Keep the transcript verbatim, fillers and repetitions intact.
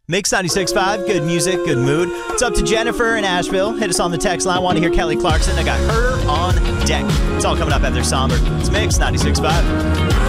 Mix ninety-six point five, good music, good mood. It's up to Jennifer in Asheville. Hit us on the text line. Want to hear Kelly Clarkson? I got her on deck. It's all coming up after Somber. It's Mix ninety-six point five.